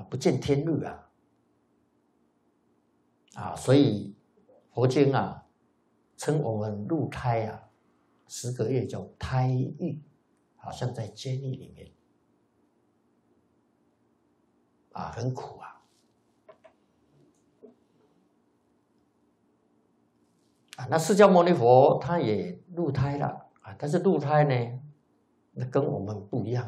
不见天日所以佛经称我们入胎10个月叫胎狱，好像在监狱里面很苦那释迦牟尼佛他也入胎了但是入胎呢，那跟我们不一样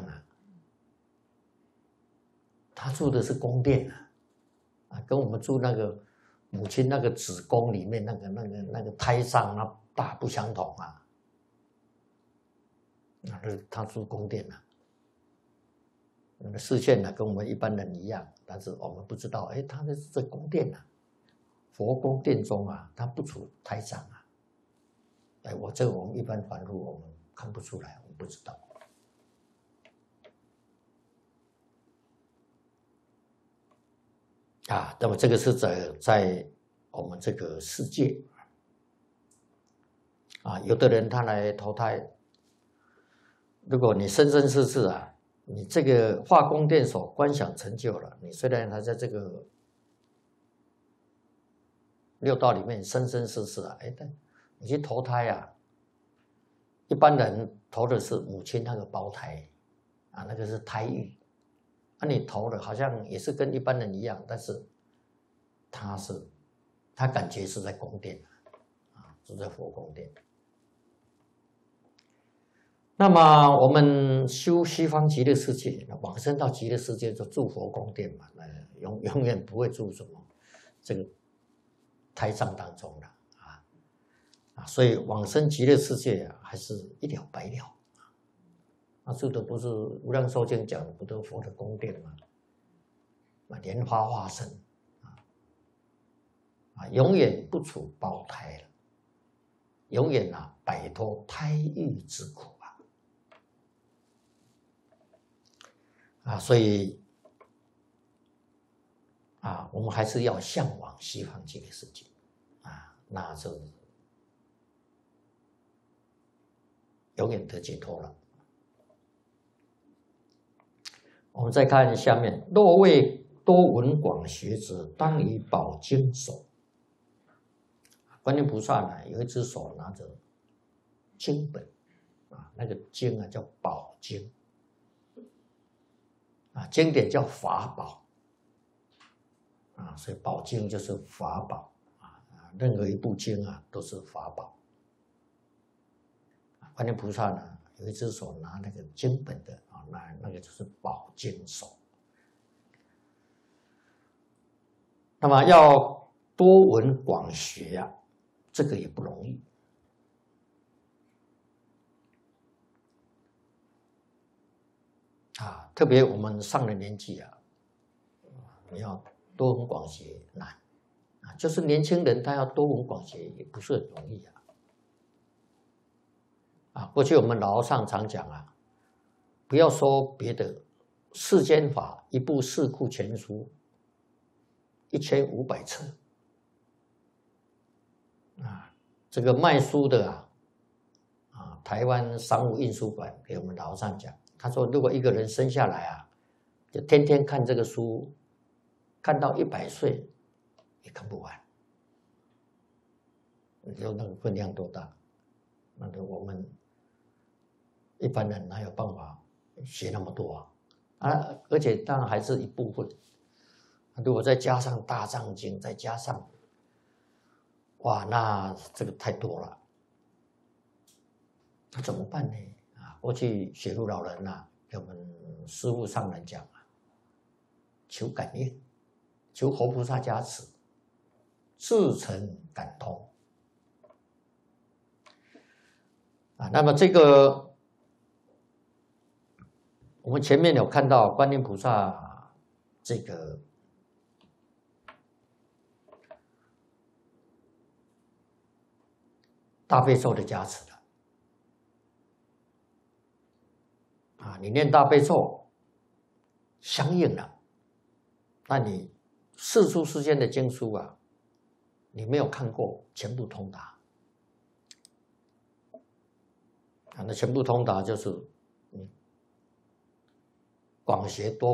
他住的是宫殿跟我们住那个母亲那个子宫里面那个胎上大不相同他住宫殿那个视线跟我们一般人一样，但是我们不知道，他那是在宫殿佛宫殿中他不处胎上我们一般凡夫我们看不出来，我们不知道那么这个是在我们这个世界有的人他来投胎，如果你生生世世你这个化宫殿所观想成就了，你虽然还在这个六道里面生生世世但你去投胎一般人投的是母亲那个胞胎那个是胎狱你投的好像也是跟一般人一样，但是他感觉是在宫殿是在佛宫殿。那么我们修西方极乐世界，往生到极乐世界就住佛宫殿嘛，永远不会住什么这个胎上当中的所以往生极乐世界还是一了百了住的不是无量寿经讲不得佛的宫殿嘛，莲花化身永远不处胞胎了，永远摆脱胎狱之苦所以我们还是要向往西方极乐世界那就永远得解脱了。我们再看下面，若为多闻广学者，当以宝经手。观音菩萨呢，有一只手拿着经本那个经叫宝经经典叫法宝所以宝经就是法宝任何一部经都是法宝。观音菩萨呢，有一只手拿那个经本的那个就是宝经手。那么要多闻广学这个也不容易特别我们上了年纪你要多闻广学难就是年轻人他要多闻广学也不是很容易过去我们老和尚常讲不要说别的，世间法一部四库全书1500册这个卖书的台湾商务印书馆给我们老和尚讲，他说如果一个人生下来就天天看这个书，看到100岁也看不完，你说那个分量多大？那个我们一般人哪有办法学那么多而且当然还是一部分，如果再加上大藏经，再加上哇，那这个太多了，那怎么办呢？过去雪路老人给我们师父上人讲求感应，求佛菩萨加持，自成感通那么这个我们前面有看到观音菩萨这个大悲咒的加持了你念大悲咒相应了，那你世出世间的经书你没有看过，全部通达那全部通达就是广学多